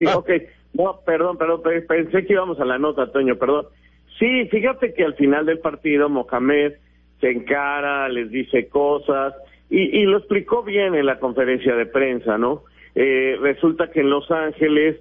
Sí, ok. No, perdón, pensé que íbamos a la nota, Toño, perdón. Sí, fíjate que al final del partido Mohamed se encara, les dice cosas, y lo explicó bien en la conferencia de prensa, ¿no? Resulta que en Los Ángeles,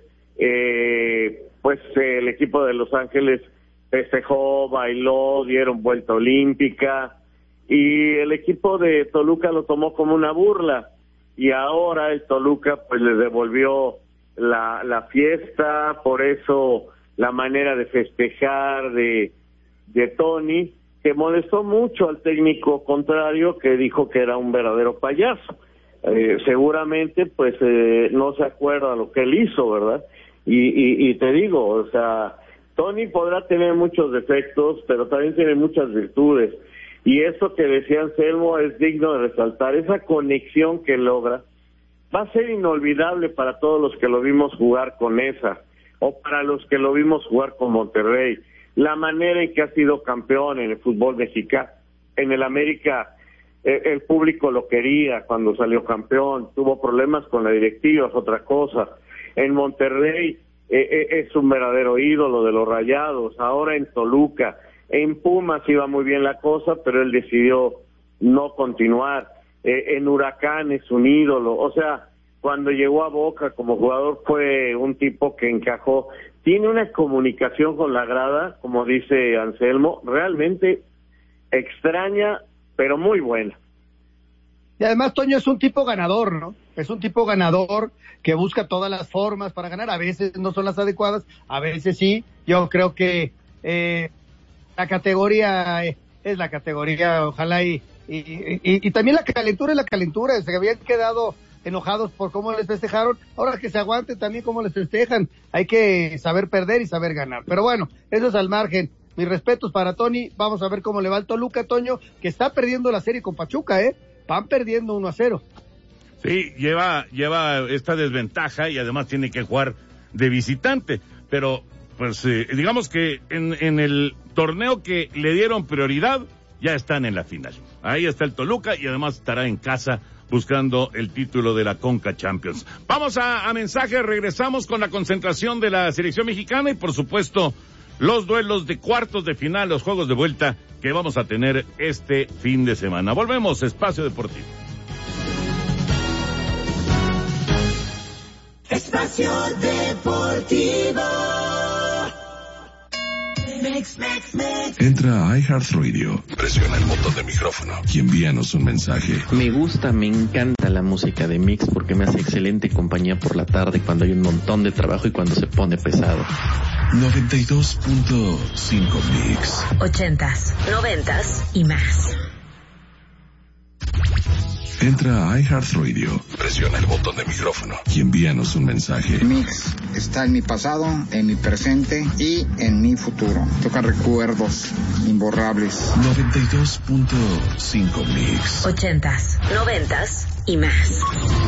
pues el equipo de Los Ángeles festejó, bailó, dieron vuelta olímpica, y el equipo de Toluca lo tomó como una burla, y ahora el Toluca pues les devolvió la fiesta, por eso la manera de festejar de Tony, que molestó mucho al técnico contrario, que dijo que era un verdadero payaso. Seguramente pues no se acuerda lo que él hizo, ¿verdad? Y te digo, o sea, Tony podrá tener muchos defectos, pero también tiene muchas virtudes, y eso que decía Anselmo es digno de resaltar. Esa conexión que logra va a ser inolvidable para todos los que lo vimos jugar con esa, o para los que lo vimos jugar con Monterrey. La manera en que ha sido campeón en el fútbol mexicano, en el América, el público lo quería cuando salió campeón, tuvo problemas con la directiva, es otra cosa. En Monterrey es un verdadero ídolo de los Rayados, ahora en Toluca, en Pumas iba muy bien la cosa, pero él decidió no continuar. En Huracán es un ídolo, o sea, cuando llegó a Boca como jugador fue un tipo que encajó, tiene una comunicación con la grada, como dice Anselmo, realmente extraña, pero muy buena. Y además Toño es un tipo ganador, ¿no? Es un tipo ganador que busca todas las formas para ganar, a veces no son las adecuadas, a veces sí. Yo creo que la categoría es la categoría, ojalá y también la calentura es la calentura, se habían quedado enojados por cómo les festejaron, ahora que se aguante también cómo les festejan, hay que saber perder y saber ganar, pero bueno, eso es al margen. Mis respetos para Tony, vamos a ver cómo le va el Toluca, Toño, que está perdiendo la serie con Pachuca, van perdiendo 1-0. Sí, lleva esta desventaja y además tiene que jugar de visitante, pero pues digamos que en el torneo que le dieron prioridad, ya están en la final. Ahí está el Toluca y además estará en casa buscando el título de la Conca Champions. Vamos a mensajes, regresamos con la concentración de la selección mexicana y por supuesto los duelos de cuartos de final, los juegos de vuelta que vamos a tener este fin de semana. Volvemos, Espacio Deportivo. Espacio Deportivo. Entra a iHeartRadio, presiona el botón de micrófono y envíanos un mensaje. Me encanta la música de Mix porque me hace excelente compañía por la tarde cuando hay un montón de trabajo y cuando se pone pesado. 92.5 Mix. 80s, 90s y más. Entra a iHeartRadio, presiona el botón de micrófono y envíanos un mensaje. Mix está en mi pasado, en mi presente y en mi futuro. Toca recuerdos imborrables. 92.5 Mix. 80s, 90s y más.